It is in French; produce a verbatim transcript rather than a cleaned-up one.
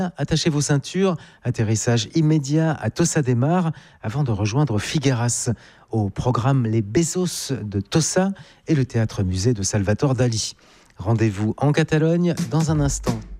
Attachez vos ceintures, atterrissage immédiat à Tossa de Mar avant de rejoindre Figueras. Au programme Les Bezos de Tossa et le théâtre-musée de Salvatore Dali. Rendez-vous en Catalogne dans un instant.